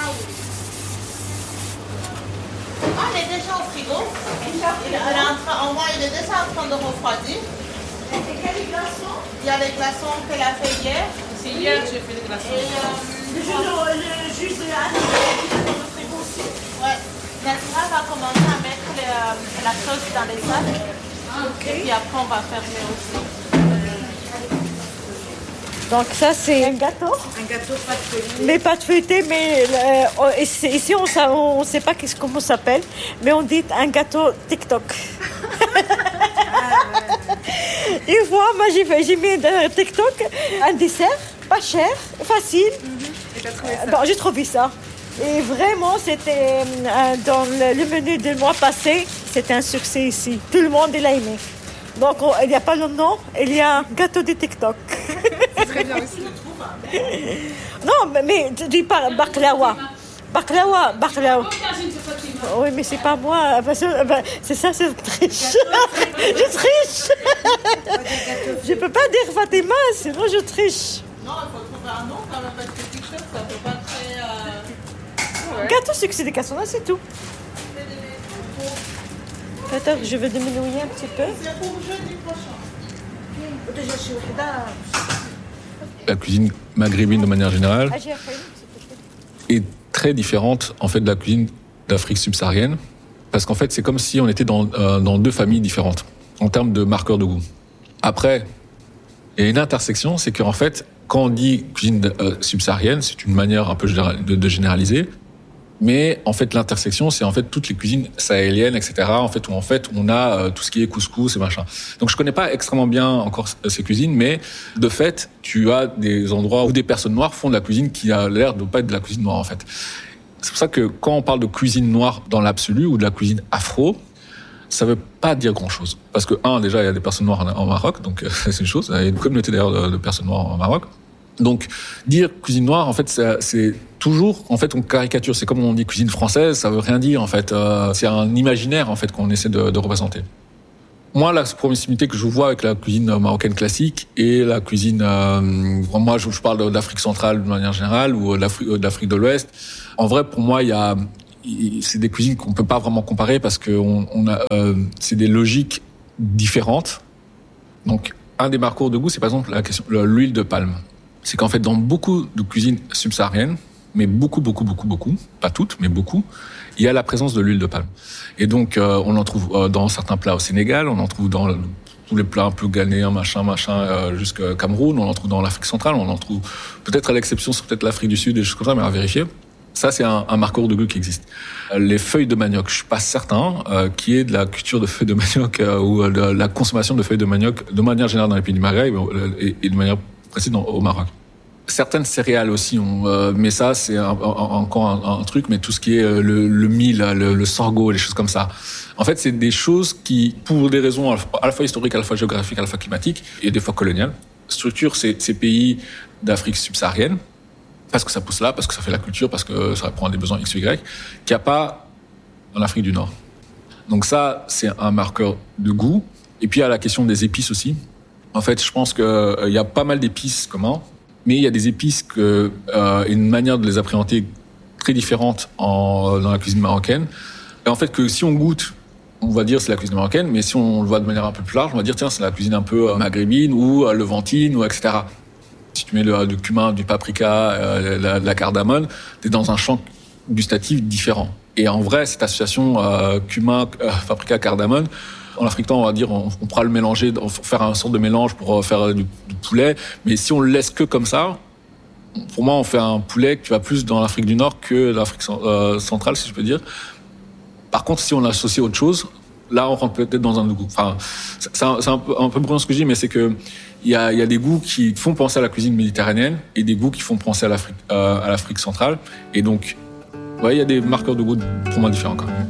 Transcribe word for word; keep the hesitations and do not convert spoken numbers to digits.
Ah, il est déjà au frigo. Il est en train, au moins, il est déjà en train de refroidir. Et quel est le glaçon? Il y a les glaçons qu'elle a fait hier. C'est hier que j'ai fait les glaçons. Et euh, Le jus de, le jus de Anne, il est dans le frigo aussi. ouais. Natura va commencer à mettre les, euh, la sauce dans les sacs. Ah, ok. Et puis après, on va fermer aussi. Donc ça, c'est un gâteau. Un gâteau pâte feuilletée. Mais pas de feuilleté, mais euh, on- ici, ici, on ne sait pas qu'est-ce- comment ça s'appelle, mais on dit un gâteau TikTok. Une fois, moi, j'ai, fait- j'ai mis dans TikTok un dessert, pas cher, facile. Et t'as trouvé ça? Bon, j'ai trouvé ça. Et vraiment, c'était euh, dans le, le menu du mois passé, c'était un succès ici. Tout le monde l'a aimé. Donc, on- il n'y a pas le nom, il y a un gâteau de TikTok. C'est très bien aussi. Non, mais, mais tu dis pas baklawa. Baklawa, baklawa. Oui, mais c'est pas moi. Parce que, ben, c'est ça, c'est triche. Je triche. Je peux pas dire Fatima, sinon je triche. Non, il faut trouver un nom quand même parce que TikTok, ça peut pas très. Euh... Ouais. Gâteau succès des cassons, c'est tout. Attends, je vais diminuer un petit peu. C'est pour jeudi prochain. Déjà, je suis au Keda. La cuisine maghrébine de manière générale Ah, j'ai appris, s'il te plaît. est très différente en fait de la cuisine d'Afrique subsaharienne parce qu'en fait c'est comme si on était dans, euh, dans deux familles différentes en termes de marqueurs de goût. Après, il y a une intersection, c'est qu'en fait quand on dit cuisine euh, subsaharienne, c'est une manière un peu général, de, de généraliser, mais en fait l'intersection c'est en fait toutes les cuisines sahéliennes, et cetera. En fait où en fait on a euh, tout ce qui est couscous et machin. Donc je connais pas extrêmement bien encore ces cuisines, mais de fait tu as des endroits où des personnes noires font de la cuisine qui a l'air de pas être de la cuisine noire en fait. C'est pour ça que quand on parle de cuisine noire dans l'absolu ou de la cuisine afro, ça veut pas dire grand chose. Parce que un déjà il y a des personnes noires en, en Maroc, donc euh, c'est une chose. Il y a une communauté d'ailleurs de, de personnes noires en Maroc. Donc, dire cuisine noire, en fait, c'est, c'est toujours, en fait, on caricature. C'est comme on dit cuisine française, ça veut rien dire, en fait. Euh, c'est un imaginaire, en fait, qu'on essaie de, de représenter. Moi, la proximité que je vois avec la cuisine marocaine classique et la cuisine, euh, moi, je, je parle d'Afrique centrale de manière générale ou d'Afrique, d'Afrique de l'Ouest. En vrai, pour moi, il y a, c'est des cuisines qu'on peut pas vraiment comparer parce que on, on a, euh, c'est des logiques différentes. Donc, un des parcours de goût, c'est par exemple la question, l'huile de palme. C'est qu'en fait, dans beaucoup de cuisines subsahariennes, mais beaucoup, beaucoup, beaucoup, beaucoup, pas toutes, mais beaucoup, il y a la présence de l'huile de palme. Et donc, euh, on en trouve euh, dans certains plats au Sénégal, on en trouve dans le, tous les plats un peu ghanéens, machin, machin, euh, jusqu'au Cameroun, on en trouve dans l'Afrique centrale, on en trouve peut-être à l'exception, c'est peut-être l'Afrique du Sud, et des choses comme ça, mais à vérifier. Ça, c'est un, un marqueur de goût qui existe. Les feuilles de manioc, je suis pas certain euh, qu'il y ait de la culture de feuilles de manioc euh, ou de la consommation de feuilles de manioc de manière générale dans les pays du Maghreb et, et de manière précise dans, au Maroc. Certaines céréales aussi, ont, euh, mais ça c'est un, un, encore un, un truc. Mais tout ce qui est euh, le, le mil, le, le sorgho, les choses comme ça. En fait, c'est des choses qui, pour des raisons à la fois historiques, à la fois géographiques, à la fois climatiques et des fois coloniales, structurent ces, ces pays d'Afrique subsaharienne parce que ça pousse là, parce que ça fait la culture, parce que ça répond à des besoins X ou Y, qu'il n'y a pas en Afrique du Nord. Donc ça, c'est un marqueur de goût. Et puis il y a la question des épices aussi. En fait, je pense qu'il euh, y a pas mal d'épices communs. Mais il y a des épices que, euh, et une manière de les appréhender très différente en, dans la cuisine marocaine. Et en fait, que si on goûte, on va dire c'est la cuisine marocaine, mais si on le voit de manière un peu plus large, on va dire tiens, c'est la cuisine un peu maghrébine ou levantine, ou et cetera. Si tu mets le, du cumin, du paprika, euh, la, la cardamone, t'es dans un champ gustatif différent. Et en vrai, cette association euh, cumin, euh, paprika, cardamone, en africain, on va dire, on, on pourra le mélanger, on faire un sorte de mélange pour faire du, du poulet. Mais si on le laisse que comme ça, pour moi, on fait un poulet qui va plus dans l'Afrique du Nord que l'Afrique euh, centrale, si je peux dire. Par contre, si on associe autre chose, là, on rentre peut-être dans un goût. Enfin, c'est un, c'est un peu, un peu brillant ce que je dis, mais c'est que il y a, il y a des goûts qui font penser à la cuisine méditerranéenne et des goûts qui font penser à l'Afrique, euh, à l'Afrique centrale. Et donc, ouais, il y a des marqueurs de goût pour moi différents quand même.